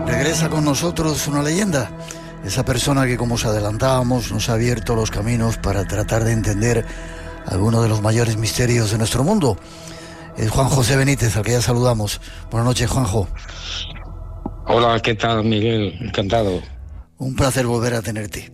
Regresa con nosotros una leyenda, esa persona que, como os adelantábamos, nos ha abierto los caminos para tratar de entender algunos de los mayores misterios de nuestro mundo. Es Juan José Benítez, al que ya saludamos. Buenas noches, Juanjo. Hola, ¿qué tal, Miguel? Encantado. Un placer volver a tenerte.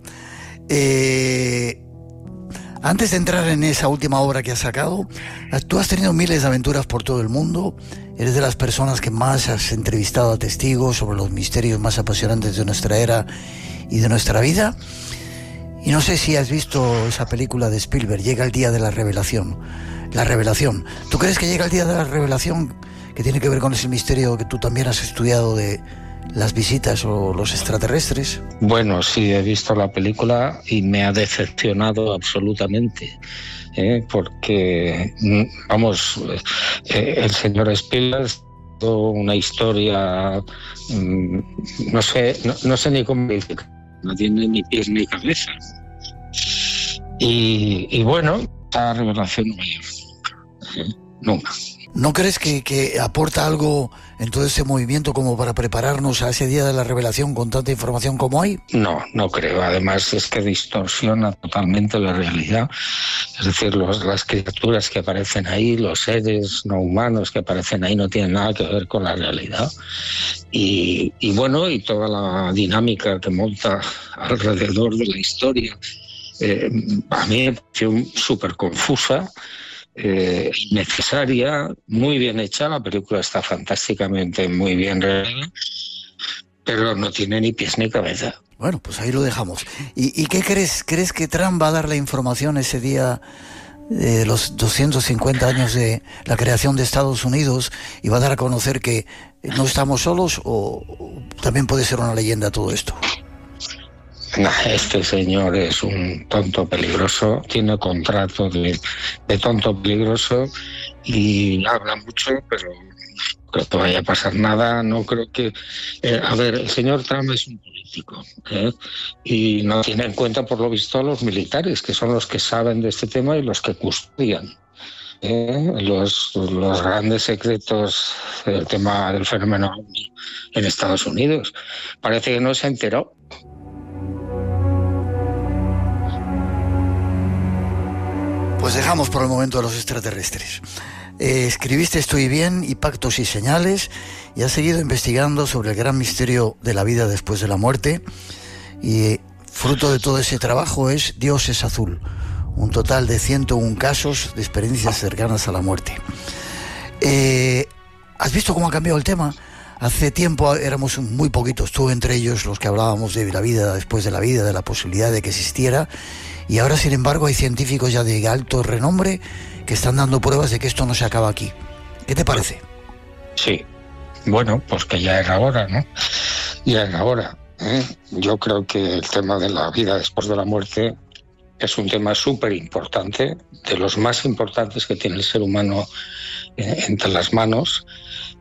Antes de entrar en esa última obra que has sacado, tú has tenido miles de aventuras por todo el mundo. Eres de las personas que más has entrevistado a testigos sobre los misterios más apasionantes de nuestra era y de nuestra vida. Y no sé si has visto esa película de Spielberg, Llega el día de la revelación. La revelación. ¿Tú crees que llega el día de la revelación, que tiene que ver con ese misterio que tú también has estudiado de las visitas o los extraterrestres? Bueno, sí, he visto la película y me ha decepcionado absolutamente, porque, vamos, el señor Spielberg ha dado una historia, no sé ni cómo decir, no tiene ni pies ni cabeza. Y bueno, esta revelación no me lleva nunca. ¿No crees que aporta algo en todo ese movimiento como para prepararnos a ese día de la revelación con tanta información como hay? No creo. Además es que distorsiona totalmente la realidad. Es decir, las criaturas que aparecen ahí, los seres no humanos que aparecen ahí no tienen nada que ver con la realidad. Y bueno, y toda la dinámica que monta alrededor de la historia, a mí me pareció súper confusa. Innecesaria, muy bien hecha, la película está fantásticamente muy bien realizada, pero no tiene ni pies ni cabeza. Bueno, pues ahí lo dejamos. ¿Y qué crees? ¿Crees que Trump va a dar la información ese día de los 250 años de la creación de Estados Unidos y va a dar a conocer que no estamos solos, o también puede ser una leyenda todo esto? Este señor es un tonto peligroso, tiene contrato de tonto peligroso y habla mucho, pero no creo que vaya a pasar nada. No creo que... a ver, el señor Trump es un político, y no tiene en cuenta, por lo visto, a los militares, que son los que saben de este tema y los que custodian los grandes secretos del tema del fenómeno OVNI en Estados Unidos. Parece que no se ha enterado. Pues dejamos por el momento a los extraterrestres. Escribiste Estoy bien y Pactos y señales, y has seguido investigando sobre el gran misterio de la vida después de la muerte, y fruto de todo ese trabajo es Dios es azul, un total de 101 casos de experiencias cercanas a la muerte. ¿Has visto cómo ha cambiado el tema? Hace tiempo éramos muy poquitos, tú entre ellos, los que hablábamos de la vida después de la vida, de la posibilidad de que existiera. Y ahora, sin embargo, hay científicos ya de alto renombre que están dando pruebas de que esto no se acaba aquí. ¿Qué te parece? Sí, bueno, pues que ya era hora, ¿no? Ya era hora. Yo creo que el tema de la vida después de la muerte es un tema súper importante, de los más importantes que tiene el ser humano entre las manos,